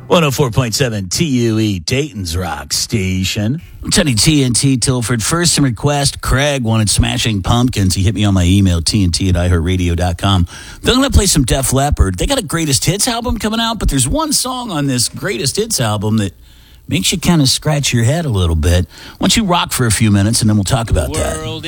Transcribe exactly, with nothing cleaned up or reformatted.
one oh four point seven T U E, Dayton's Rock Station. I'm Tony T N T Tilford. First, some request. Craig wanted Smashing Pumpkins. He hit me on my email, T N T at i heart radio dot com. They're going to play some Def Leppard. They got a Greatest Hits album coming out, but there's one song on this Greatest Hits album that makes you kind of scratch your head a little bit. Why don't you rock for a few minutes, and then we'll talk about that.